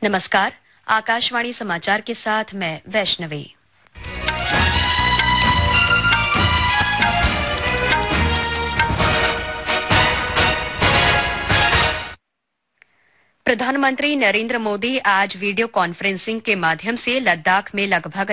नमस्कार, आकाशवाणी समाचार के साथ मैं वैष्णवी। प्रधानमंत्री नरेंद्र मोदी आज वीडियो कॉन्फ्रेंसिंग के माध्यम से लद्दाख में लगभग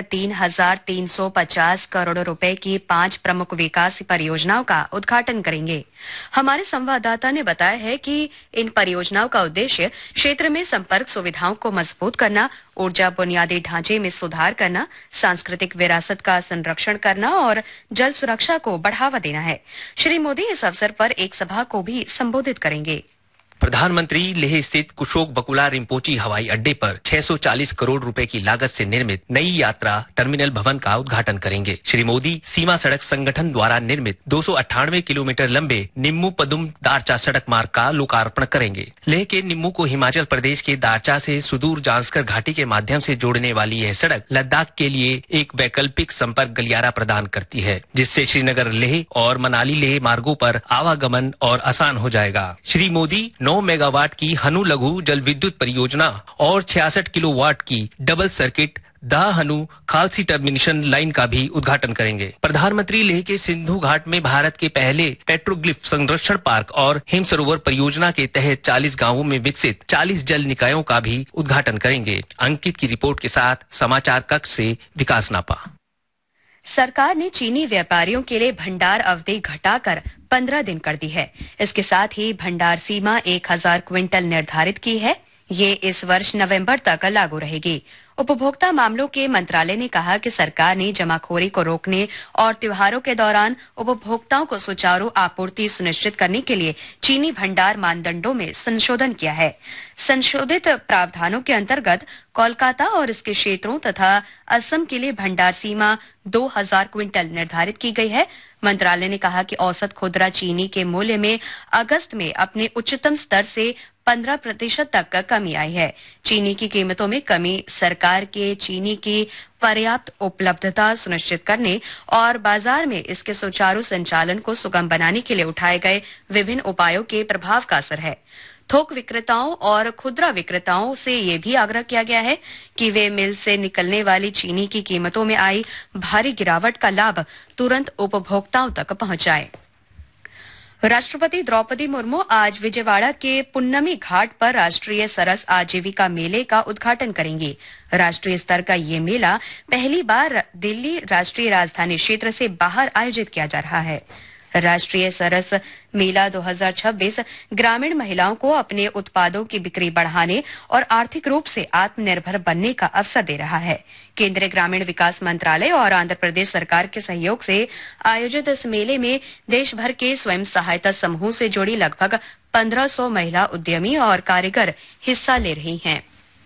3,350 करोड़ रुपए की 5 प्रमुख विकास परियोजनाओं का उद्घाटन करेंगे। हमारे संवाददाता ने बताया है कि इन परियोजनाओं का उद्देश्य क्षेत्र में संपर्क सुविधाओं को मजबूत करना, ऊर्जा बुनियादी ढांचे में सुधार करना, सांस्कृतिक विरासत का संरक्षण करना और जल सुरक्षा को बढ़ावा देना है। श्री मोदी इस अवसर पर एक सभा को भी संबोधित करेंगे। प्रधानमंत्री लेह स्थित कुशोक बकुला रिम्पोची हवाई अड्डे पर 640 करोड़ रुपए की लागत से निर्मित नई यात्रा टर्मिनल भवन का उद्घाटन करेंगे। श्री मोदी सीमा सड़क संगठन द्वारा निर्मित 298 किलोमीटर लंबे निम्मू पदुम दारचा सड़क मार्ग का लोकार्पण करेंगे। लेह के निम्मू को हिमाचल प्रदेश के दारचा से सुदूर जांस्कर घाटी के माध्यम से जोड़ने वाली यह सड़क लद्दाख के लिए एक वैकल्पिक संपर्क गलियारा प्रदान करती है, जिससे श्रीनगर लेह और मनाली लेह मार्गों पर आवागमन और आसान हो जाएगा। श्री मोदी 9 मेगावाट की हनु लघु जल विद्युत परियोजना और 66 किलोवाट की डबल सर्किट दा हनु खालसी टर्मिनेशन लाइन का भी उद्घाटन करेंगे। प्रधानमंत्री लेह के सिंधु घाट में भारत के पहले पेट्रोग्लिफ संरक्षण पार्क और हिम सरोवर परियोजना के तहत 40 गांवों में विकसित 40 जल निकायों का भी उद्घाटन करेंगे। अंकित की रिपोर्ट के साथ समाचार कक्ष से विकास नापा। सरकार ने चीनी व्यापारियों के लिए भंडार अवधि घटाकर 15 दिन कर दी है। इसके साथ ही भंडार सीमा 1000 क्विंटल निर्धारित की है। ये इस वर्ष नवंबर तक लागू रहेगी। उपभोक्ता मामलों के मंत्रालय ने कहा कि सरकार ने जमाखोरी को रोकने और त्योहारों के दौरान उपभोक्ताओं को सुचारू आपूर्ति सुनिश्चित करने के लिए चीनी भंडार मानदंडों में संशोधन किया है। संशोधित प्रावधानों के अंतर्गत कोलकाता और इसके क्षेत्रों तथा असम के लिए भंडार सीमा 2000 क्विंटल निर्धारित की गई है। मंत्रालय ने कहा कि औसत खुदरा चीनी के मूल्य में अगस्त में अपने उच्चतम स्तर से 15% तक कमी आई है। चीनी की कीमतों में कमी सरकार के चीनी की पर्याप्त उपलब्धता सुनिश्चित करने और बाजार में इसके सुचारू संचालन को सुगम बनाने के लिए उठाए गए विभिन्न उपायों के प्रभाव का असर है। थोक विक्रेताओं और खुदरा विक्रेताओं से ये भी आग्रह किया गया है कि वे मिल से निकलने वाली चीनी की कीमतों में आई भारी गिरावट का लाभ तुरंत उपभोक्ताओं तक पहुंचाएं। राष्ट्रपति द्रौपदी मुर्मू आज विजयवाड़ा के पुन्नमी घाट पर राष्ट्रीय सरस आजीविका मेले का उद्घाटन करेंगी। राष्ट्रीय स्तर का ये मेला पहली बार दिल्ली राष्ट्रीय राजधानी क्षेत्र से बाहर आयोजित किया जा रहा है। राष्ट्रीय सरस मेला 2026 ग्रामीण महिलाओं को अपने उत्पादों की बिक्री बढ़ाने और आर्थिक रूप से आत्मनिर्भर बनने का अवसर दे रहा है। केंद्रीय ग्रामीण विकास मंत्रालय और आंध्र प्रदेश सरकार के सहयोग से आयोजित इस मेले में देश भर के स्वयं सहायता समूह से जुड़ी लगभग 1500 महिला उद्यमी और कारीगर हिस्सा ले रही हैं।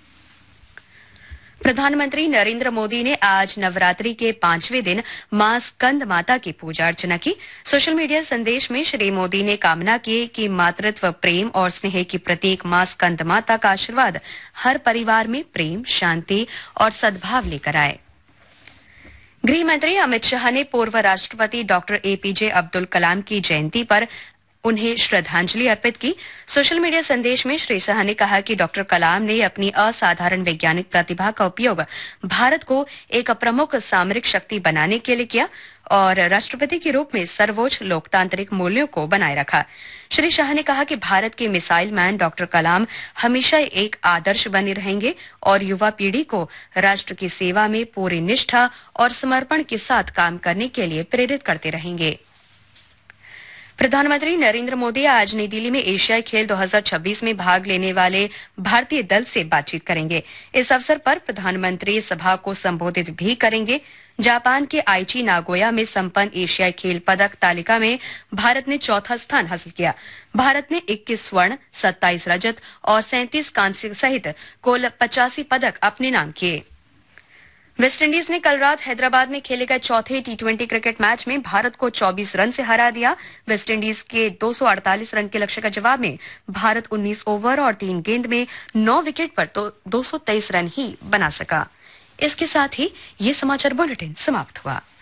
प्रधानमंत्री नरेंद्र मोदी ने आज नवरात्रि के 5वें दिन मां स्कंद माता की पूजा अर्चना की। सोशल मीडिया संदेश में श्री मोदी ने कामना की कि मातृत्व, प्रेम और स्नेह की प्रतीक मां स्कंद माता का आशीर्वाद हर परिवार में प्रेम, शांति और सद्भाव लेकर आए। गृह मंत्री अमित शाह ने पूर्व राष्ट्रपति डॉक्टर एपीजे अब्दुल कलाम की जयंती पर उन्हें श्रद्धांजलि अर्पित की। सोशल मीडिया संदेश में श्री शाह ने कहा कि डॉक्टर कलाम ने अपनी असाधारण वैज्ञानिक प्रतिभा का उपयोग भारत को एक प्रमुख सामरिक शक्ति बनाने के लिए किया और राष्ट्रपति के रूप में सर्वोच्च लोकतांत्रिक मूल्यों को बनाए रखा। श्री शाह ने कहा कि भारत के मिसाइल मैन डॉक्टर कलाम हमेशा एक आदर्श बने रहेंगे और युवा पीढ़ी को राष्ट्र की सेवा में पूरी निष्ठा और समर्पण के साथ काम करने के लिए प्रेरित करते रहेंगे। प्रधानमंत्री नरेंद्र मोदी आज नई दिल्ली में एशियाई खेल 2026 में भाग लेने वाले भारतीय दल से बातचीत करेंगे। इस अवसर पर प्रधानमंत्री सभा को संबोधित भी करेंगे। जापान के आईची नागोया में संपन्न एशियाई खेल पदक तालिका में भारत ने चौथा स्थान हासिल किया। भारत ने 21 स्वर्ण, 27 रजत और 37 कांस्य सहित कुल 85 पदक अपने नाम किए। वेस्टइंडीज ने कल रात हैदराबाद में खेले गए चौथे टी20 क्रिकेट मैच में भारत को 24 रन से हरा दिया। वेस्टइंडीज के 248 रन के लक्ष्य का जवाब में भारत 19 ओवर और 3 गेंद में 9 विकेट पर तो 223 रन ही बना सका। इसके साथ ही ये समाचार बुलेटिन समाप्त हुआ।